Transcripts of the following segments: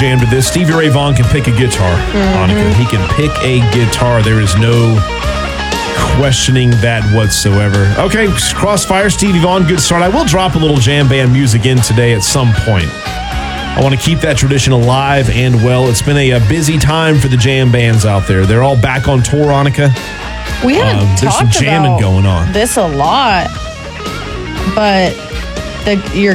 jam to this. Stevie Ray Vaughan can pick a guitar, Annika. He can pick a guitar. There is no questioning that whatsoever. Okay, Crossfire, Stevie Vaughan, good start. I will drop a little jam band music in today at some point. I want to keep that tradition alive and well. It's been a busy time for the jam bands out there. They're all back on tour, Annika. We haven't there's some talked jamming about going on. this a lot, but your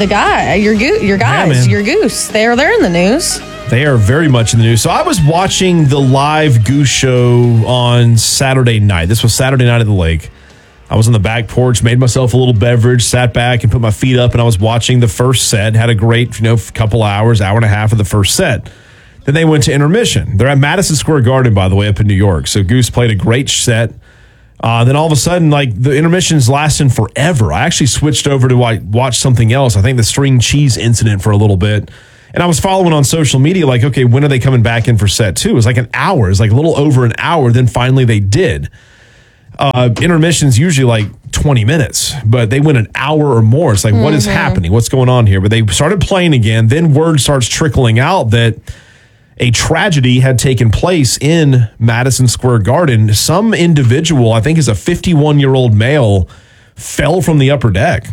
Goose, they're in the news. They are very much in the news. So I was watching the live Goose show on Saturday night. This was Saturday night at the lake. I was on the back porch, made myself a little beverage, sat back and put my feet up, and I was watching the first set. Had a great, couple hours, hour and a half of the first set. Then they went to intermission. They're at Madison Square Garden, by the way, up in New York. So Goose played a great set. Then all of a sudden, the intermission's lasting forever. I actually switched over to watch something else. I think the string cheese incident for a little bit. And I was following on social media, okay, when are they coming back in for set two? It was like an hour. It's like a little over an hour. Then finally they did. Intermission's usually 20 minutes, but they went an hour or more. It's what is happening? What's going on here? But they started playing again. Then word starts trickling out that a tragedy had taken place in Madison Square Garden. Some individual, I think is a 51-year-old male, fell from the upper deck.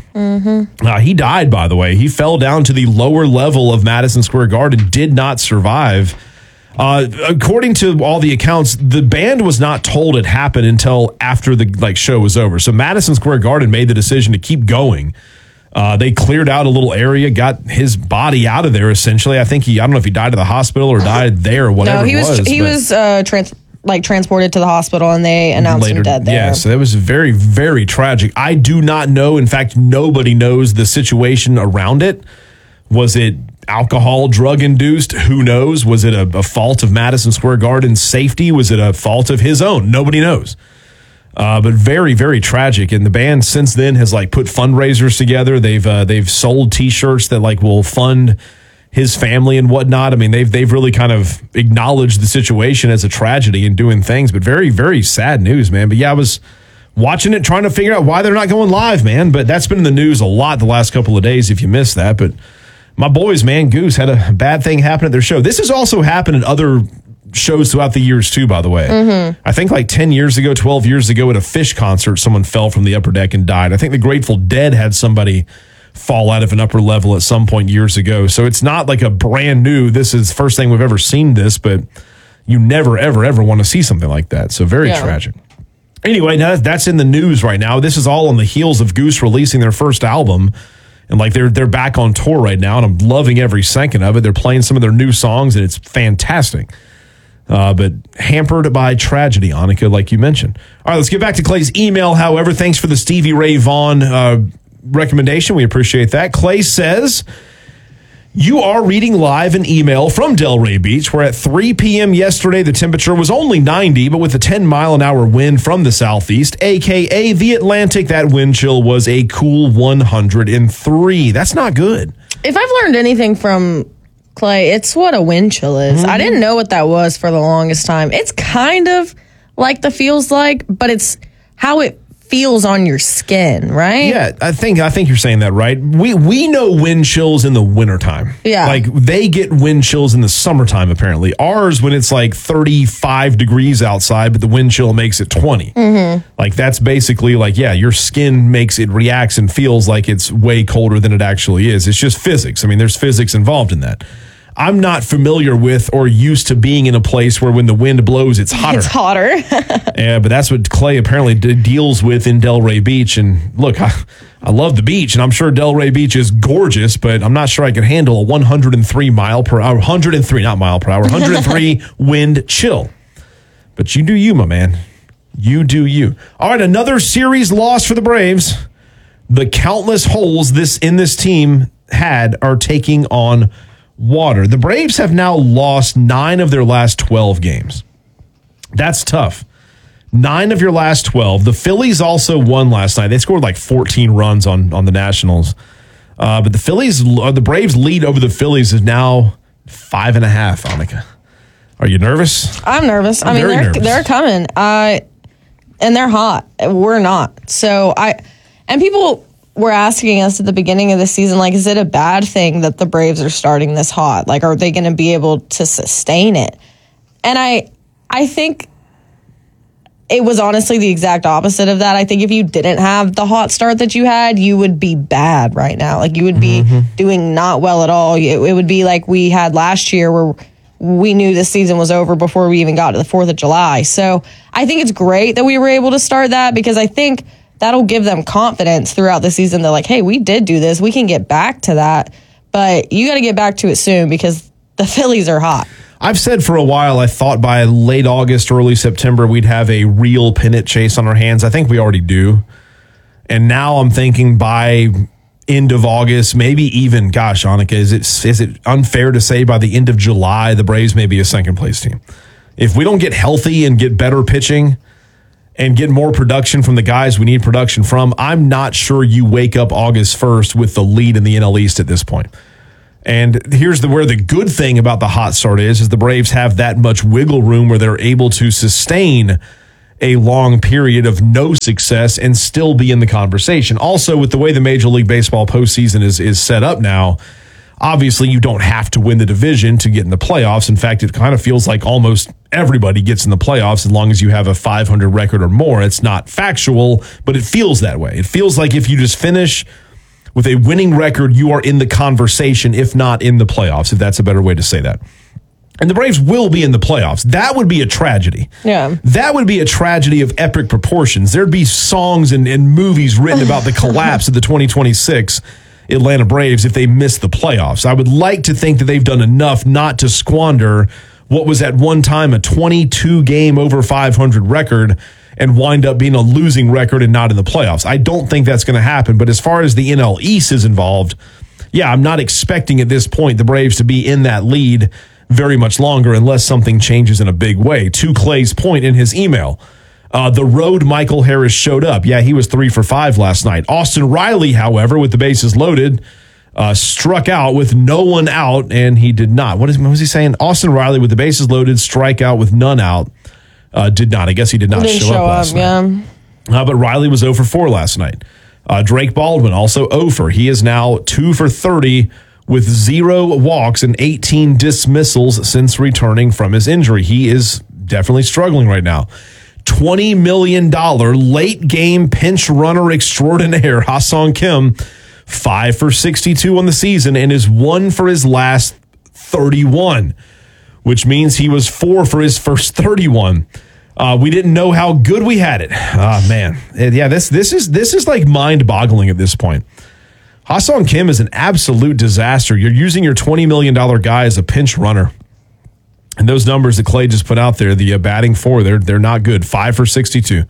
He died, by the way. He fell down to the lower level of Madison Square Garden, did not survive. According to all the accounts, the band was not told it happened until after the show was over. So Madison Square Garden made the decision to keep going. They cleared out a little area, got his body out of there, essentially. I don't know if he died at the hospital or died there or whatever. No, he was transported to the hospital, and they announced him dead there. Yeah, so that was very, very tragic. I do not know. In fact, nobody knows the situation around it. Was it alcohol, drug-induced? Who knows? Was it a fault of Madison Square Garden's safety? Was it a fault of his own? Nobody knows. But very, very tragic. And the band since then has put fundraisers together. They've sold T-shirts that will fund his family and whatnot. I mean, they've really kind of acknowledged the situation as a tragedy and doing things. But very, very sad news, man. But yeah, I was watching it, trying to figure out why they're not going live, man. But that's been in the news a lot the last couple of days. If you missed that, but my boys, man, Goose had a bad thing happen at their show. This has also happened at other shows throughout the years too, by the way. I think 10 years ago, 12 years ago at a Fish concert, someone fell from the upper deck and died. I think the Grateful Dead had somebody fall out of an upper level at some point years ago. So it's not a brand new, this is the first thing we've ever seen this, but you never, ever, ever want to see something like that. So very tragic. Anyway, now that's in the news right now. This is all on the heels of Goose releasing their first album. And they're back on tour right now, and I'm loving every second of it. They're playing some of their new songs, and it's fantastic. But hampered by tragedy, Annika, like you mentioned. All right, let's get back to Clay's email. However, thanks for the Stevie Ray Vaughan recommendation. We appreciate that. Clay says, you are reading live an email from Delray Beach, where at 3 p.m. yesterday, the temperature was only 90, but with a 10-mile-an-hour wind from the southeast, a.k.a. the Atlantic, that wind chill was a cool 103. That's not good. If I've learned anything from Clay, it's what a wind chill is. I didn't know what that was for the longest time. It's kind of like the feels like, but it's how it feels on your skin, right? Yeah, I think you're saying that right. We know wind chills in the wintertime. Yeah. They get wind chills in the summertime, apparently. Ours, when it's 35 degrees outside, but the wind chill makes it 20. That's basically your skin reacts and feels like it's way colder than it actually is. It's just physics. I mean, there's physics involved in that. I'm not familiar with or used to being in a place where when the wind blows, it's hotter. It's hotter. Yeah, but that's what Clay apparently deals with in Delray Beach. And look, I love the beach, and I'm sure Delray Beach is gorgeous, but I'm not sure I could handle a 103 wind chill. But you do you, my man. You do you. All right, another series loss for the Braves. The countless holes in this team are taking on water. The Braves have now lost 9 of their last 12 games. That's tough. 9 of your last 12. The Phillies also won last night. They scored 14 runs on the Nationals. But the Braves lead over the Phillies is now 5.5, Annika. Are you nervous? I'm nervous. They're coming. And they're hot. We're not. So people were asking us at the beginning of the season, like, is it a bad thing that the Braves are starting this hot? Like, are they going to be able to sustain it? And I think it was honestly the exact opposite of that. I think if you didn't have the hot start that you had, you would be bad right now. Like, you would be doing not well at all. It would be like we had last year where we knew the season was over before we even got to the 4th of July. So I think it's great that we were able to start that, because I think that'll give them confidence throughout the season. They're like, hey, we did do this. We can get back to that. But you got to get back to it soon, because the Phillies are hot. I've said for a while, I thought by late August, early September, we'd have a real pennant chase on our hands. I think we already do. And now I'm thinking by end of August, maybe even, gosh, Annika, is it unfair to say by the end of July, the Braves may be a second place team? If we don't get healthy and get better pitching and get more production from the guys we need production from, I'm not sure you wake up August 1st with the lead in the NL East at this point. And here's where the good thing about the hot start is the Braves have that much wiggle room where they're able to sustain a long period of no success and still be in the conversation. Also, with the way the Major League Baseball postseason is set up now, obviously you don't have to win the division to get in the playoffs. In fact, it kind of feels like almost everybody gets in the playoffs as long as you have a 500 record or more. It's not factual, but it feels that way. It feels like if you just finish with a winning record, you are in the conversation, if not in the playoffs, if that's a better way to say that. And the Braves will be in the playoffs. That would be a tragedy. Yeah. That would be a tragedy of epic proportions. There'd be songs and movies written about the collapse of the 2026 Atlanta Braves if they missed the playoffs. I would like to think that they've done enough not to squander what was at one time a 22-game over 500 record and wind up being a losing record and not in the playoffs. I don't think that's going to happen. But as far as the NL East is involved, yeah, I'm not expecting at this point the Braves to be in that lead very much longer unless something changes in a big way. To Clay's point in his email, the road Michael Harris showed up. Yeah, he was 3 for 5 last night. Austin Riley, however, with the bases loaded, struck out with no one out, and he did not. What was he saying? Austin Riley with the bases loaded, strike out with none out. Did not. I guess he did not show up last night. Yeah. But Riley was 0 for 4 last night. Drake Baldwin also 0 for. He is now 2 for 30 with 0 walks and 18 dismissals since returning from his injury. He is definitely struggling right now. $20 million late game pinch runner extraordinaire Ha-Seong Kim, 5 for 62 on the season and is 1 for his last 31. Which means he was 4 for his first 31. We didn't know how good we had it. Man. Yeah, this is like mind-boggling at this point. Ha-Seong Kim is an absolute disaster. You're using your $20 million guy as a pinch runner. And those numbers that Clay just put out there, the batting for, they're not good. 5 for 62.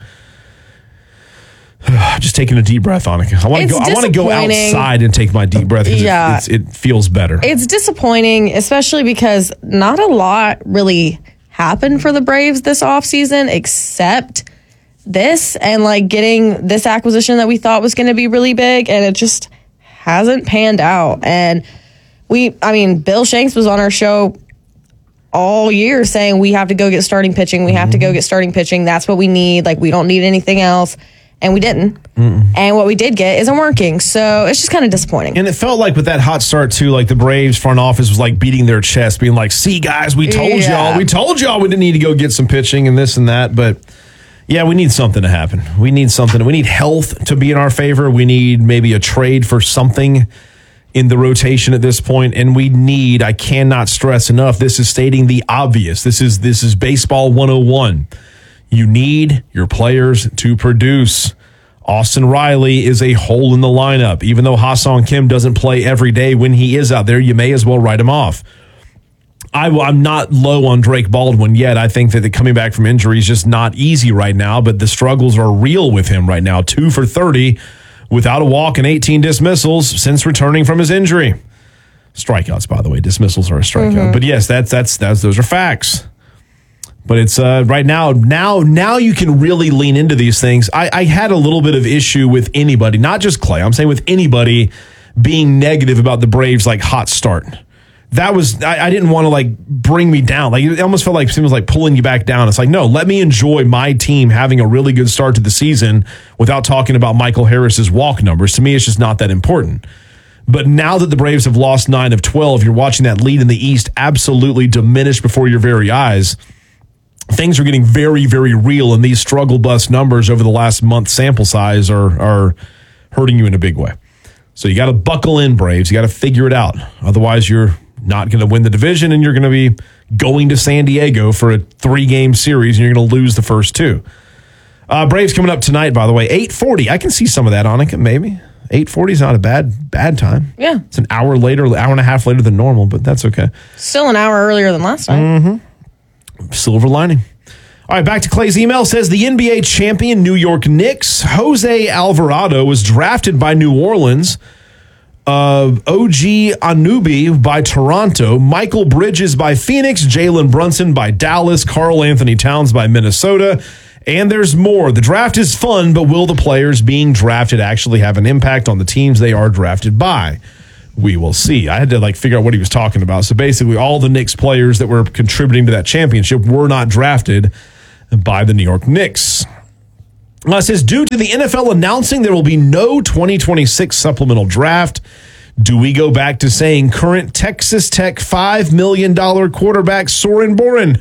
Just taking a deep breath, Annika. I want to go outside and take my deep breath. Yeah, it feels better. It's disappointing, especially because not a lot really happened for the Braves this offseason except this and like getting this acquisition that we thought was going to be really big, and it just hasn't panned out. And Bill Shanks was on our show all year saying we have to go get starting pitching. We have to go get starting pitching. That's what we need. Like, we don't need anything else. And we didn't. And what we did get isn't working. So it's just kind of disappointing. And it felt like with that hot start, too, like the Braves front office was like beating their chest, being like, see, guys, we told y'all. We told y'all we didn't need to go get some pitching and this and that. But, yeah, we need something to happen. We need something. We need health to be in our favor. We need maybe a trade for something in the rotation at this point. And we need, I cannot stress enough, this is stating the obvious. This is baseball 101. You need your players to produce. Austin Riley is a hole in the lineup. Even though Ha-Seong Kim doesn't play every day, when he is out there, you may as well write him off. I'm not low on Drake Baldwin yet. I think that coming back from injury is just not easy right now, but the struggles are real with him right now. 2 for 30 without a walk and 18 dismissals since returning from his injury. Strikeouts, by the way. Dismissals are a strikeout. But yes, those are facts. But it's right now you can really lean into these things. I had a little bit of issue with anybody, not just Clay. I'm saying with anybody being negative about the Braves' like hot start. that was, I didn't want to like bring me down. Like it almost felt like it was like pulling you back down. It's like, no, let me enjoy my team having a really good start to the season without talking about Michael Harris's walk numbers. To me, it's just not that important. But now that the Braves have lost 9 of 12, you're watching that lead in the East absolutely diminish before your very eyes. Things are getting very, very real, and these struggle bus numbers over the last month sample size are hurting you in a big way. So you got to buckle in, Braves. You got to figure it out. Otherwise, you're not going to win the division, and you're going to be going to San Diego for a 3-game series, and you're going to lose the first 2. Braves coming up tonight, by the way, 8:40. I can see some of that, Annika, maybe. 8:40 is not a bad time. Yeah. It's an hour and a half later than normal, but that's okay. Still an hour earlier than last time. Silver lining. All right, back to Clay's email. Says the NBA champion New York Knicks, Jose Alvarado, was drafted by New Orleans. OG Anunoby by Toronto, Michael Bridges by Phoenix, Jalen Brunson by Dallas, Karl Anthony Towns by Minnesota, and there's more. The draft is fun, but will the players being drafted actually have an impact on the teams they are drafted by? We will see. I had to figure out what he was talking about. So basically, all the Knicks players that were contributing to that championship were not drafted by the New York Knicks. It says, due to the NFL announcing there will be no 2026 supplemental draft, do we go back to saying current Texas Tech $5 million quarterback Soren Boren?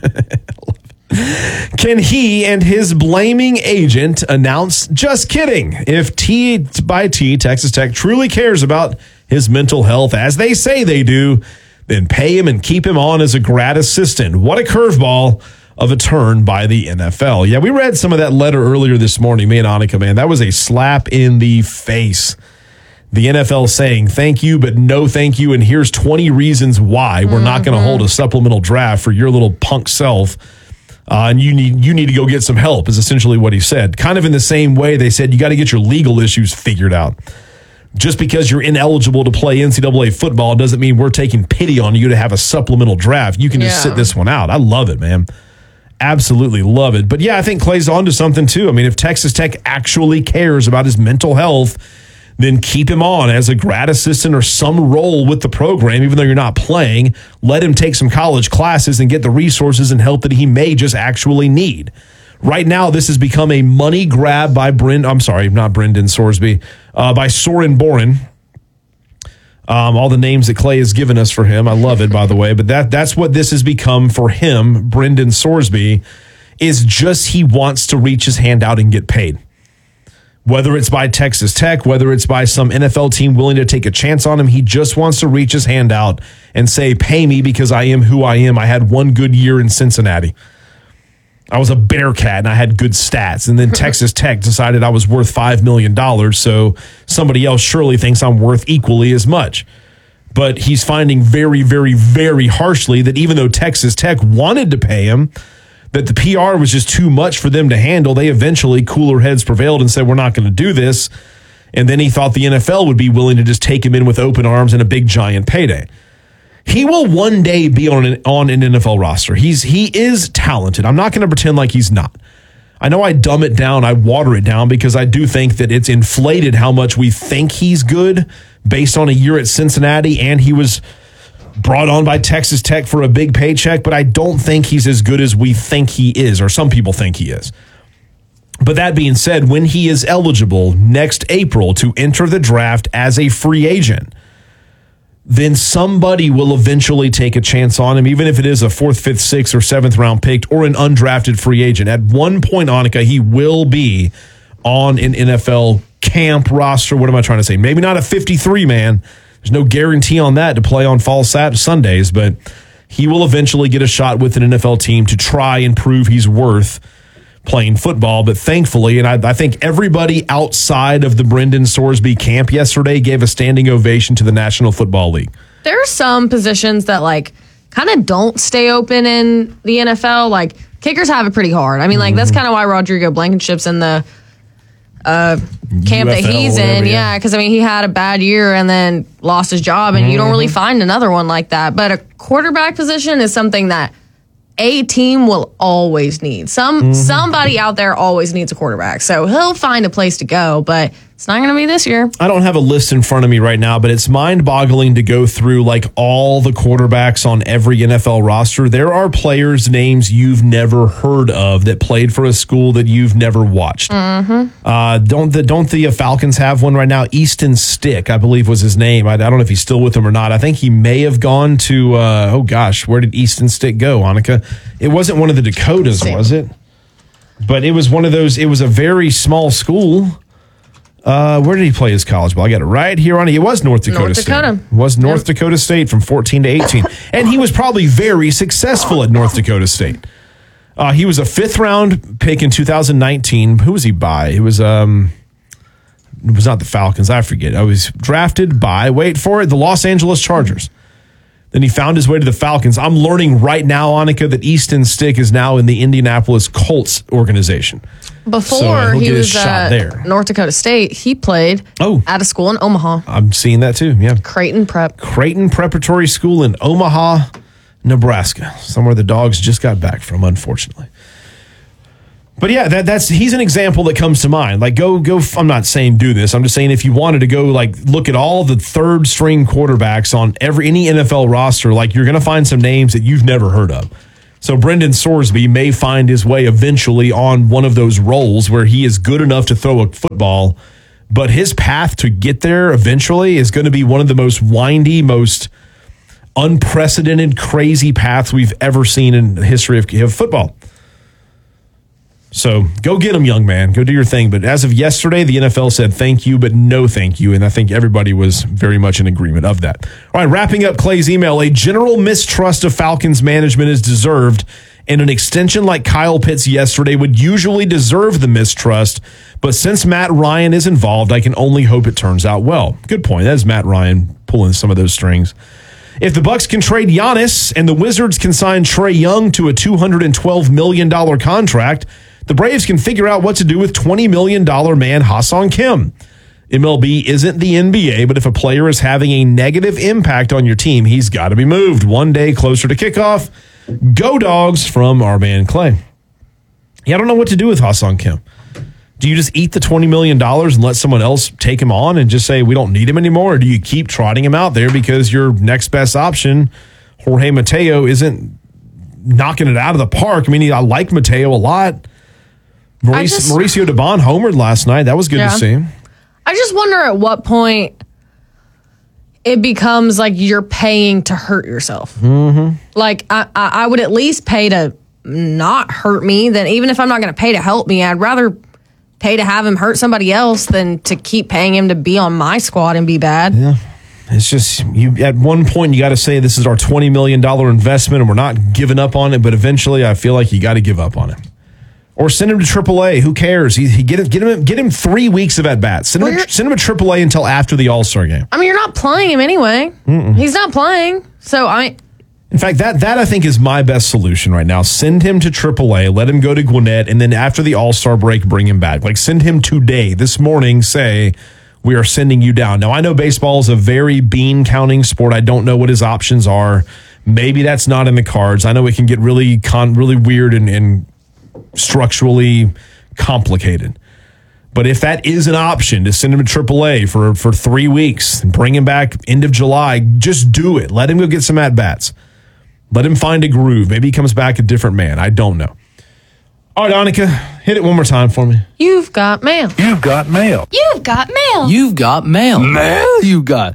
Can he and his blaming agent announce, just kidding, if T by T, Texas Tech, truly cares about his mental health, as they say they do, then pay him and keep him on as a grad assistant? What a curveball of a turn by the NFL. Yeah, we read some of that letter earlier this morning, me and Annika, man. That was a slap in the face. The NFL saying thank you, but no thank you, and here's 20 reasons why we're not going to hold a supplemental draft for your little punk self. And you need to go get some help, is essentially what he said. Kind of in the same way they said you got to get your legal issues figured out. Just because you're ineligible to play NCAA football doesn't mean we're taking pity on you to have a supplemental draft. You can just sit this one out. I love it, man. Absolutely love it. But yeah, I think Clay's onto something too. I mean, if Texas Tech actually cares about his mental health, then keep him on as a grad assistant or some role with the program, even though you're not playing. Let him take some college classes and get the resources and help that he may just actually need. Right now, this has become a money grab by by Soren Boren. All the names that Clay has given us for him. I love it, by the way. But that's what this has become for him, Brendan Sorsby, is just he wants to reach his hand out and get paid. Whether it's by Texas Tech, whether it's by some NFL team willing to take a chance on him, he just wants to reach his hand out and say, pay me because I am who I am. I had one good year in Cincinnati. I was a Bearcat and I had good stats. And then Texas Tech decided I was worth $5 million. So somebody else surely thinks I'm worth equally as much. But he's finding very, very, very harshly that even though Texas Tech wanted to pay him, that the PR was just too much for them to handle. They eventually, cooler heads prevailed and said, we're not going to do this. And then he thought the NFL would be willing to just take him in with open arms and a big giant payday. He will one day be on an NFL roster. He is talented. I'm not going to pretend like he's not. I know I dumb it down, I water it down, because I do think that it's inflated how much we think he's good based on a year at Cincinnati, and he was brought on by Texas Tech for a big paycheck, but I don't think he's as good as we think he is, or some people think he is. But that being said, when he is eligible next April to enter the draft as a free agent, then somebody will eventually take a chance on him, even if it is a 4th, 5th, 6th, or 7th round pick or an undrafted free agent. At one point, Annika, he will be on an NFL camp roster. What am I trying to say? Maybe not a 53-man. There's no guarantee on that to play on fall Sundays, but he will eventually get a shot with an NFL team to try and prove he's worth playing football. But thankfully, and I think everybody outside of the Brendan Sorsby camp yesterday gave a standing ovation to the National Football League. There are some positions that kind of don't stay open in the NFL. Like kickers have it pretty hard. I mean, that's kind of why Rodrigo Blankenship's in the camp that he's in. Yeah, because he had a bad year and then lost his job, and you don't really find another one like that. But a quarterback position is something that a team will always need. Somebody out there always needs a quarterback. So he'll find a place to go, but It's not going to be this year. I don't have a list in front of me right now, but it's mind-boggling to go through like all the quarterbacks on every NFL roster. There are players' names you've never heard of that played for a school that you've never watched. Mm-hmm. Don't the Falcons have one right now? Easton Stick, I believe, was his name. I don't know if he's still with them or not. I think he may have gone to. Where did Easton Stick go, Annika? It wasn't one of the Dakotas, was it? But it was one of those. It was a very small school. Where did he play his college ball? I got it right here on it. It was North Dakota State. It was North Dakota State from 14 to 18. And he was probably very successful at North Dakota State. He was a 5th round pick in 2019. Who was he by? It was not the Falcons. I forget. I was drafted by, wait for it, the Los Angeles Chargers. Then he found his way to the Falcons. I'm learning right now, Annika, that Easton Stick is now in the Indianapolis Colts organization. Before he was at North Dakota State, he played at a school in Omaha. I'm seeing that too, yeah. Creighton Preparatory School in Omaha, Nebraska. Somewhere the Dogs just got back from, unfortunately. But yeah, he's an example that comes to mind. Like go. I'm not saying do this. I'm just saying if you wanted to go like look at all the 3rd string quarterbacks on any NFL roster, like you're going to find some names that you've never heard of. So Brendan Sorsby may find his way eventually on one of those roles where he is good enough to throw a football, but his path to get there eventually is going to be one of the most windy, most unprecedented, crazy paths we've ever seen in the history of football. So go get him, young man. Go do your thing. But as of yesterday, the NFL said thank you, but no thank you. And I think everybody was very much in agreement of that. All right, wrapping up Clay's email. A general mistrust of Falcons management is deserved, and an extension like Kyle Pitts yesterday would usually deserve the mistrust. But since Matt Ryan is involved, I can only hope it turns out well. Good point. That is Matt Ryan pulling some of those strings. If the Bucks can trade Giannis and the Wizards can sign Trae Young to a $212 million contract, the Braves can figure out what to do with $20 million man Ha-Seong Kim. MLB isn't the NBA, but if a player is having a negative impact on your team, he's got to be moved one day closer to kickoff. Go Dogs from our man Clay. Yeah, I don't know what to do with Ha-Seong Kim. Do you just eat the $20 million and let someone else take him on and just say we don't need him anymore? Or do you keep trotting him out there because your next best option, Jorge Mateo, isn't knocking it out of the park? I mean, I like Mateo a lot. Mauricio Dubon homered last night. That was good to see him. I just wonder at what point it becomes like you're paying to hurt yourself. Mm-hmm. Like, I would at least pay to not hurt me than even if I'm not going to pay to help me. I'd rather pay to have him hurt somebody else than to keep paying him to be on my squad and be bad. Yeah. It's just, you at one point, you got to say this is our $20 million investment and we're not giving up on it. But eventually, I feel like you got to give up on it. Or send him to AAA. Who cares? Get him 3 weeks of at-bats. Send him to AAA until after the All-Star game. I mean, you're not playing him anyway. Mm-mm. He's not playing. So, in fact, that I think is my best solution right now. Send him to AAA, let him go to Gwinnett, and then after the All-Star break, bring him back. Like, send him today, this morning, say, we are sending you down. Now, I know baseball is a very bean-counting sport. I don't know what his options are. Maybe that's not in the cards. I know it can get really weird and structurally complicated. But if that is an option to send him to AAA for 3 weeks and bring him back end of July, just do it. Let him go get some at-bats. Let him find a groove. Maybe he comes back a different man. I don't know. All right, Annika, hit it one more time for me. You've got mail. You've got mail. You've got mail. You've got mail. Mail you got.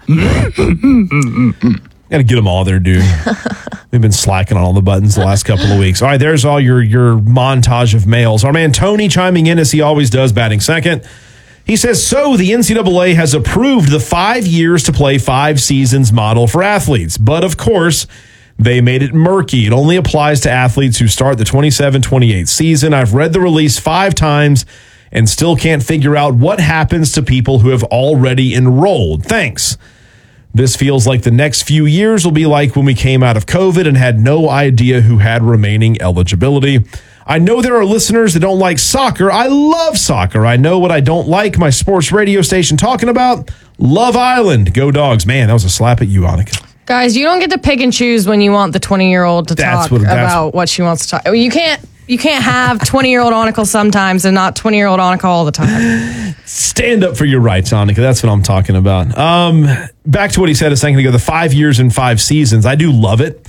Got to get them all there, dude. We've been slacking on all the buttons the last couple of weeks. All right, there's all your montage of mails. Our man Tony chiming in as he always does, batting second. He says, so the NCAA has approved the 5 years to play 5 seasons model for athletes. But, of course, they made it murky. It only applies to athletes who start the 27-28 season. I've read the release 5 times and still can't figure out what happens to people who have already enrolled. Thanks. This feels like the next few years will be like when we came out of COVID and had no idea who had remaining eligibility. I know there are listeners that don't like soccer. I love soccer. I know what I don't like my sports radio station talking about. Love Island. Go Dogs. Man, that was a slap at you, Annika. Guys, you don't get to pick and choose when you want the 20-year-old to talk about what she wants to talk. You can't You can't have 20-year-old Annika sometimes and not 20-year-old Annika all the time. Stand up for your rights, Annika. That's what I'm talking about. Back to what he said a second ago, the 5 years and 5 seasons. I do love it.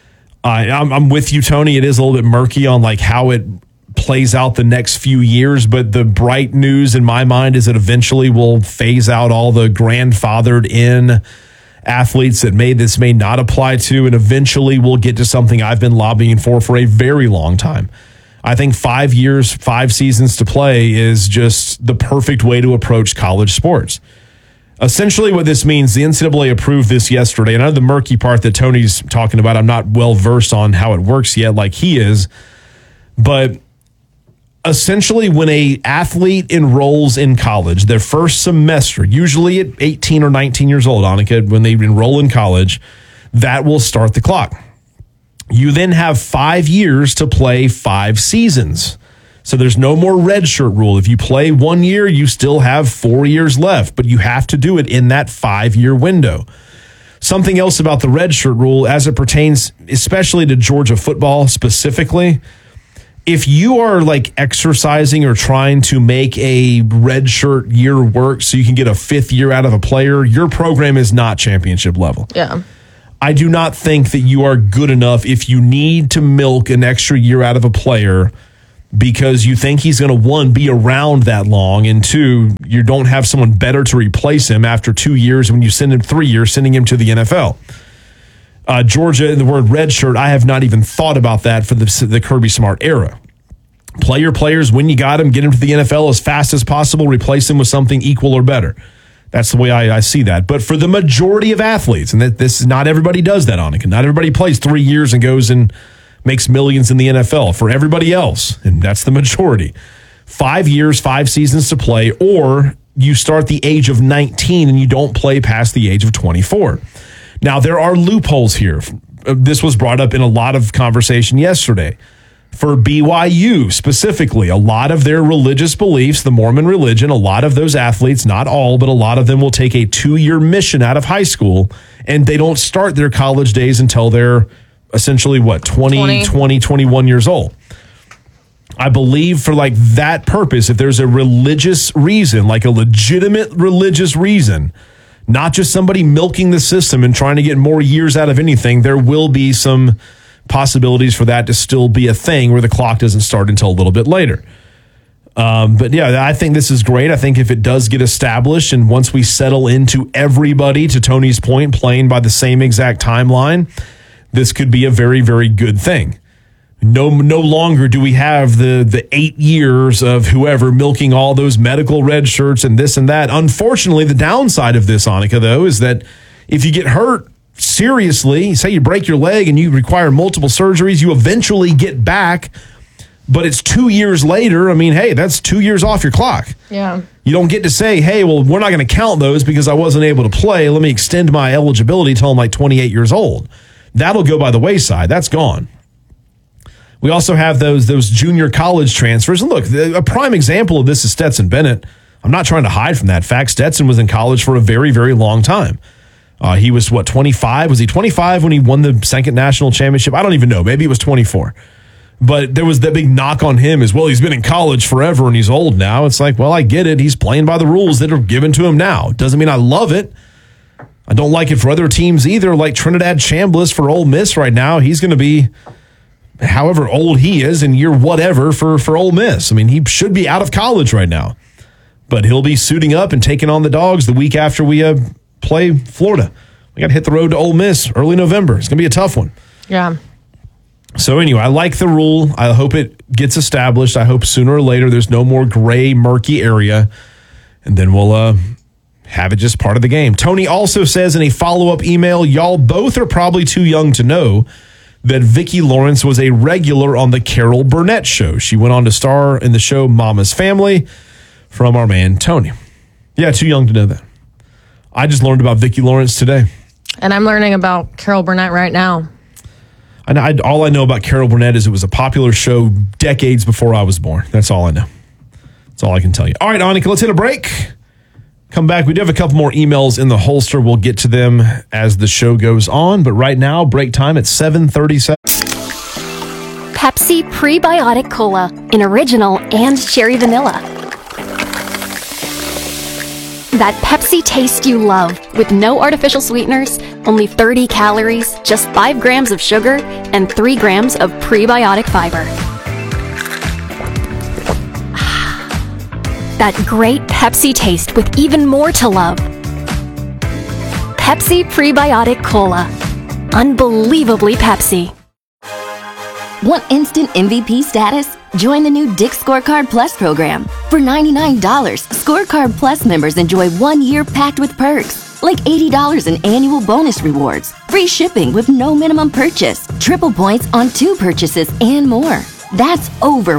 I'm with you, Tony. It is a little bit murky on like how it plays out the next few years, but the bright news in my mind is that eventually we'll phase out all the grandfathered in athletes that this may not apply to, and eventually we'll get to something I've been lobbying for a very long time. I think 5 years, 5 seasons to play is just the perfect way to approach college sports. Essentially what this means, the NCAA approved this yesterday, and I know the murky part that Tony's talking about, I'm not well versed on how it works yet like he is, but essentially when a athlete enrolls in college, their first semester, usually at 18 or 19 years old, Annika, when they enroll in college, that will start the clock. You then have 5 years to play 5 seasons. So there's no more redshirt rule. If you play 1 year, you still have 4 years left, but you have to do it in that 5-year window. Something else about the redshirt rule as it pertains especially to Georgia football specifically, if you are like exercising or trying to make a redshirt year work so you can get a 5th year out of a player, your program is not championship level. Yeah. I do not think that you are good enough if you need to milk an extra year out of a player because you think he's going to, 1, be around that long, and 2, you don't have someone better to replace him after 2 years when you send him 3 years, sending him to the NFL. Georgia, in the word redshirt, I have not even thought about that for the Kirby Smart era. Play your players when you got them, get them to the NFL as fast as possible, replace them with something equal or better. That's the way I see that. But for the majority of athletes, and this not everybody does that, Annika. Not everybody plays 3 years and goes and makes millions in the NFL. For everybody else, and that's the majority, 5 years, 5 seasons to play, or you start the age of 19 and you don't play past the age of 24. Now, there are loopholes here. This was brought up in a lot of conversation yesterday. For BYU specifically, a lot of their religious beliefs, the Mormon religion, a lot of those athletes, not all, but a lot of them will take a 2-year mission out of high school, and they don't start their college days until they're essentially, 21 years old. I believe for like that purpose, if there's a religious reason, like a legitimate religious reason, not just somebody milking the system and trying to get more years out of anything, there will be some possibilities for that to still be a thing where the clock doesn't start until a little bit later. But yeah, I think this is great. I think if it does get established and once we settle into everybody, to Tony's point, playing by the same exact timeline, this could be a very, very good thing. No longer do we have the 8 years of whoever milking all those medical red shirts and this and that. Unfortunately, the downside of this, Annika, though, is that if you get hurt seriously, say you break your leg and you require multiple surgeries, you eventually get back, but it's 2 years later. I mean, hey, that's 2 years off your clock. Yeah. You don't get to say, hey, well, we're not going to count those because I wasn't able to play. Let me extend my eligibility till I'm like 28 years old. That'll go by the wayside. That's gone. We also have those junior college transfers. And look, a prime example of this is Stetson Bennett. I'm not trying to hide from that fact. Stetson was in college for a very, very long time. He was, 25? Was he 25 when he won the second national championship? I don't even know. Maybe it was 24. But there was that big knock on him as well. He's been in college forever and he's old now. It's like, well, I get it. He's playing by the rules that are given to him now. Doesn't mean I love it. I don't like it for other teams either, like Trinidad Chambliss for Ole Miss right now. He's going to be however old he is in year whatever for Ole Miss. I mean, he should be out of college right now. But he'll be suiting up and taking on the Dogs the week after we play Florida. We got to hit the road to Ole Miss early November. It's going to be a tough one. Yeah. So anyway, I like the rule. I hope it gets established. I hope sooner or later there's no more gray, murky area. And then we'll have it just part of the game. Tony also says in a follow-up email, y'all both are probably too young to know that Vicki Lawrence was a regular on the Carol Burnett show. She went on to star in the show Mama's Family from our man Tony. Yeah, too young to know that. I just learned about Vicki Lawrence today. And I'm learning about Carol Burnett right now. All I know about Carol Burnett is it was a popular show decades before I was born. That's all I know. That's all I can tell you. All right, Annika, let's hit a break. Come back. We do have a couple more emails in the holster. We'll get to them as the show goes on. But right now, break time at 7:37. Pepsi Prebiotic Cola in original and cherry vanilla. That Pepsi taste you love, with no artificial sweeteners, only 30 calories, just 5 grams of sugar, and 3 grams of prebiotic fiber. That great Pepsi taste with even more to love. Pepsi Prebiotic Cola. Unbelievably Pepsi. Want instant MVP status? Join the new Dick's Scorecard Plus program. For $99, Scorecard Plus members enjoy 1 year packed with perks, like $80 in annual bonus rewards, free shipping with no minimum purchase, triple points on 2 purchases, and more. That's over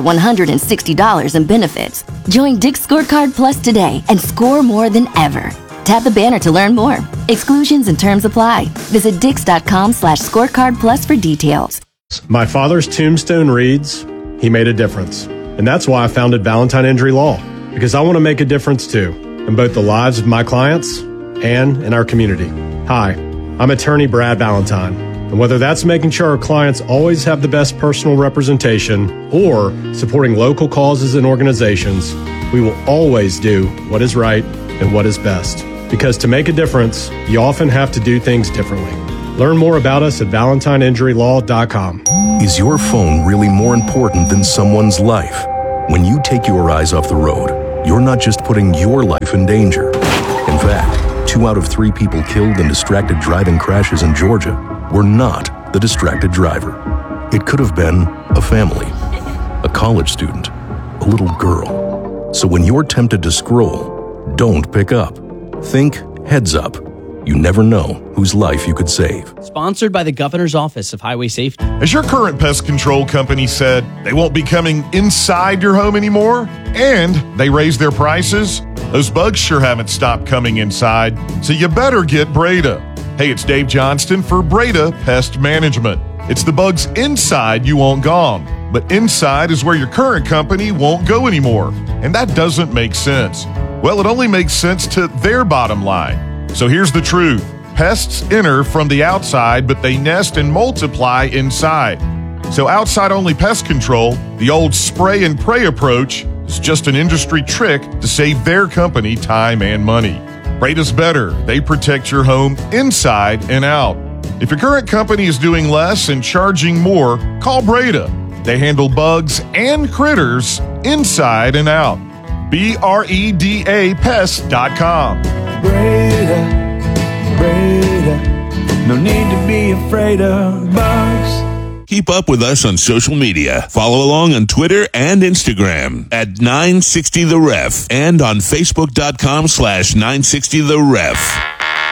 $160 in benefits. Join Dick's Scorecard Plus today and score more than ever. Tap the banner to learn more. Exclusions and terms apply. Visit dix.com/scorecard plus for details. My father's tombstone reads, "He made a difference." And that's why I founded Valentine Injury Law, because I want to make a difference too, in both the lives of my clients and in our community. Hi, I'm attorney Brad Valentine. And whether that's making sure our clients always have the best personal representation or supporting local causes and organizations, we will always do what is right and what is best. Because to make a difference, you often have to do things differently. Learn more about us at ValentineInjuryLaw.com. Is your phone really more important than someone's life? When you take your eyes off the road, you're not just putting your life in danger. In fact, 2 out of 3 people killed in distracted driving crashes in Georgia were not the distracted driver. It could have been a family, a college student, a little girl. So when you're tempted to scroll, don't pick up. Think heads up. You never know whose life you could save. Sponsored by the Governor's Office of Highway Safety. As your current pest control company said, they won't be coming inside your home anymore, and they raised their prices, those bugs sure haven't stopped coming inside, so you better get Breda. Hey, it's Dave Johnston for Breda Pest Management. It's the bugs inside you want gone, but inside is where your current company won't go anymore, and that doesn't make sense. Well, it only makes sense to their bottom line. So here's the truth. Pests enter from the outside, but they nest and multiply inside. So outside-only pest control, the old spray and pray approach, is just an industry trick to save their company time and money. Breda's better. They protect your home inside and out. If your current company is doing less and charging more, call Breda. They handle bugs and critters inside and out. BREDA Pest.com. Breda, no need to be afraid of bugs. Keep up with us on social media. Follow along on Twitter and Instagram at 960 The Ref and on Facebook.com/960 The Ref.